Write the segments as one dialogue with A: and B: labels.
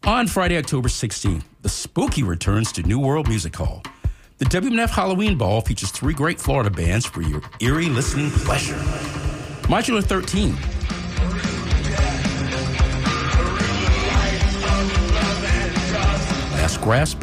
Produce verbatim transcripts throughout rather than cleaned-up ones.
A: On Friday, October sixteenth, the Spooky returns to New World Music Hall. The W M F Halloween Ball features three great Florida bands for your eerie listening pleasure. Modular thirteen. Last Grasp.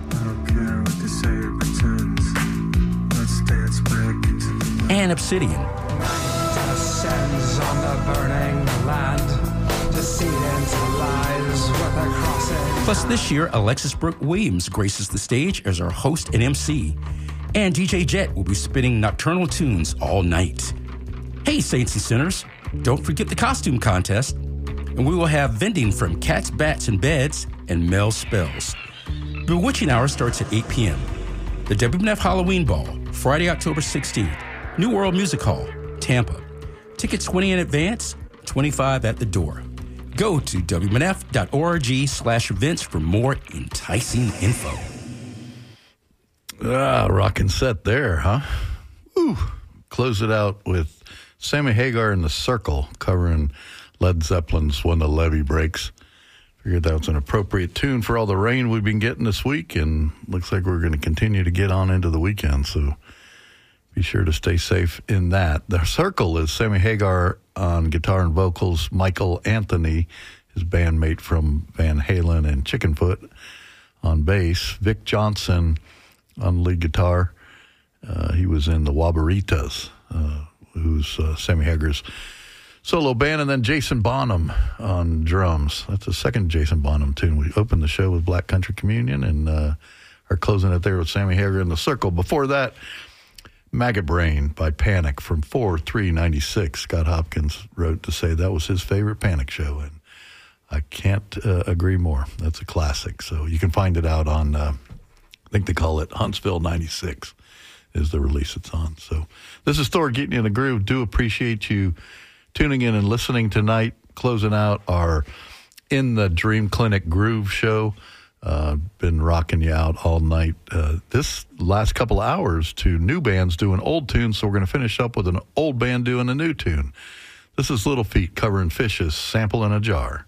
A: And Obsidian. Descends on the burning land to see into lies with a crossing. Plus, this year, Alexis Brooke Williams graces the stage as our host and M C. And D J Jet will be spinning nocturnal tunes all night. Hey, Saints and Sinners, don't forget the costume contest. And we will have vending from Cats, Bats, and Beds and Mel Spells. Bewitching Hour starts at eight p.m. The W M F Halloween Ball, Friday, October sixteenth. New World Music Hall, Tampa. Tickets twenty in advance, twenty-five at the door. Go to W M F dot org slash events for more enticing info.
B: Ah, rockin' set there, huh? Woo. Close it out with Sammy Hagar and the Circle covering Led Zeppelin's When the Levee Breaks. Figured that was an appropriate tune for all the rain we've been getting this week, and looks like we're going to continue to get on into the weekend, so be sure to stay safe in that. The Circle is Sammy Hagar on guitar and vocals, Michael Anthony, his bandmate from Van Halen and Chickenfoot, on bass, Vic Johnson on lead guitar. Uh, he was in the Wabaritas, uh, who's uh, Sammy Hagar's solo band, and then Jason Bonham on drums. That's the second Jason Bonham tune. We opened the show with Black Country Communion and uh, are closing it there with Sammy Hagar and the Circle. Before that, Maggot Brain by Panic from four three ninety-six. Scott Hopkins wrote to say that was his favorite Panic show, and I can't uh, agree more. That's a classic. So you can find it out on, uh, I think they call it Huntsville ninety-six is the release it's on. So this is Thor getting you in the groove. Do appreciate you tuning in and listening tonight. Closing out our In the Dream Clinic Groove show. Uh, been rocking you out all night. Uh, this last couple hours to new bands doing old tunes, so we're going to finish up with an old band doing a new tune. This is Little Feat covering Fishes, Sample in a Jar.